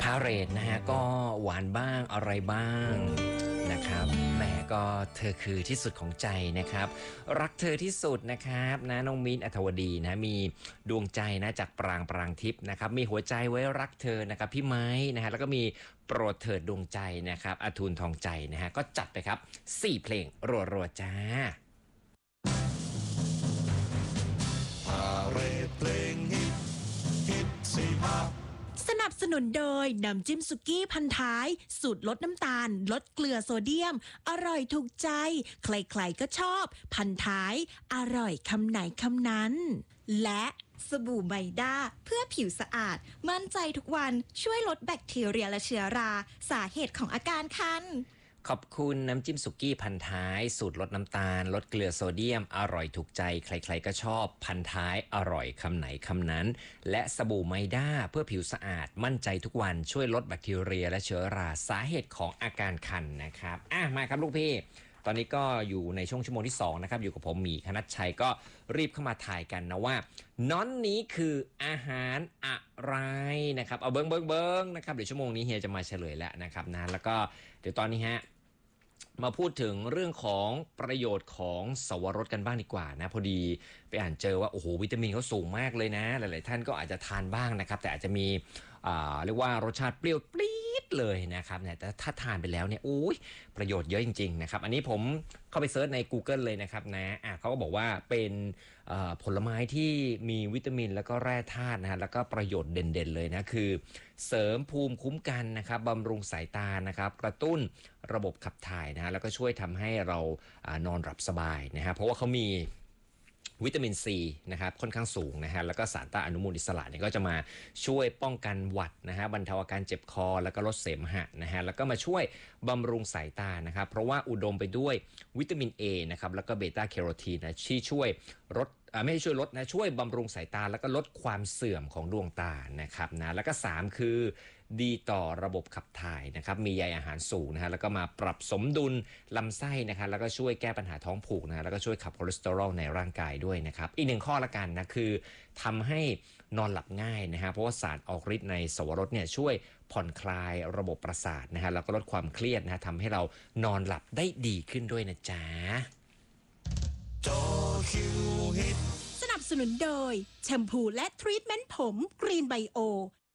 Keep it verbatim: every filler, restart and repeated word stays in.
พาเหรดนะฮะก็หวานบ้างอะไรบ้างนะครับแหมก็เธอคือที่สุดของใจนะครับรักเธอที่สุดนะครับนะน้องมิ้นท์อัธวดีนะมีดวงใจนะจากปรางปรางทิพย์นะครับมีหัวใจไว้รักเธอนะครับพี่ไม้นะฮะแล้วก็มีโปรดเถิดดวงใจนะครับอทูลทองใจนะฮะก็จัดไปครับสี่เพลงรัวๆจ้าพาเหรดเพลงฮิตฮิตสี่ภาคสนับสนุนโดยน้ำจิ้มสุกี้พันท้ายสูตรลดน้ำตาลลดเกลือโซเดียมอร่อยถูกใจใครๆก็ชอบพันท้ายอร่อยคำไหนคำนั้นและสบู่ไมด้าเพื่อผิวสะอาดมั่นใจทุกวันช่วยลดแบคทีเรียและเชื้อราสาเหตุของอาการคันขอบคุณน้ำจิ้มสุกี้พันท้ายสูตรลดน้ำตาลลดเกลือโซเดียมอร่อยถูกใจใครๆก็ชอบพันท้ายอร่อยคำไหนคำนั้นและสบู่ไมด้าเพื่อผิวสะอาดมั่นใจทุกวันช่วยลดแบคทีเรียและเชื้อราสาเหตุของอาการคันนะครับอ่ะมาครับลูกพี่ตอนนี้ก็อยู่ในช่วงชั่วโมงที่สองนะครับอยู่กับผมหมีคณัชชัยก็รีบเข้ามาถ่ายกันนะว่าน้อนนี้คืออาหารอะไรนะครับเอาเบิ้งเบิ้งเบิ้งนะครับเดี๋ยวชั่วโมงนี้เฮียจะมาเฉลยแล้วนะครับนะแล้วก็เดี๋ยวตอนนี้ฮะมาพูดถึงเรื่องของประโยชน์ของสวรสกันบ้างดีกว่านะพอดีไปอ่านเจอว่าโอ้โหวิตามินเขาสูงมากเลยนะหลายๆท่านก็อาจจะทานบ้างนะครับแต่อาจจะมีเรียกว่ารสชาติเปรี้ยวปรี๊ดเลยนะครับแต่ถ้าทานไปแล้วเนี่ยโอ้ยประโยชน์เยอะจริงๆนะครับอันนี้ผมเข้าไปเซิร์ชใน Google เลยนะครับนะอ่ะเขาก็บอกว่าเป็นผลไม้ที่มีวิตามินแล้วก็แร่ธาตุนะฮะแล้วก็ประโยชน์เด่นๆเลยนะคือเสริมภูมิคุ้มกันนะครับบำรุงสายตานะครับกระตุ้นระบบขับถ่ายนะฮะแล้วก็ช่วยทำให้เรานอนหลับสบายนะฮะเพราะว่าเขามีวิตามินซีนะครับค่อนข้างสูงนะฮะแล้วก็สารต้านอนุมูลอิสระเนี่ยก็จะมาช่วยป้องกันหวัดนะฮะบรรเทาอาการเจ็บคอแล้วก็ลดเสมหะนะฮะแล้วก็มาช่วยบำรุงสายตานะครับเพราะว่าอุดมไปด้วยวิตามิน A นะครับแล้วก็เบต้าแคโรทีนนะที่ช่วยลดไม่ใช่ช่วยลดนะช่วยบำรุงสายตาแล้วก็ลดความเสื่อมของดวงตานะครับนะแล้วก็สามคือดีต่อระบบขับถ่ายนะครับมีใยอาหารสูงนะฮะแล้วก็มาปรับสมดุลลำไส้นะครับแล้วก็ช่วยแก้ปัญหาท้องผูกนะฮะแล้วก็ช่วยขับคอเลสเตอรอลในร่างกายด้วยนะครับอีกหนึ่งข้อละกันนะคือทำให้นอนหลับง่ายนะฮะเพราะว่าสารออกฤทธิ์ในสวรสเนี่ยช่วยผ่อนคลายระบบประสาทนะฮะแล้วก็ลดความเครียดนะฮะทำให้เรานอนหลับได้ดีขึ้นด้วยนะจ๊ะจอคิวฮิตสนับสนุนโดยแชมพูและทรีทเมนต์ผมกรีนไบโอ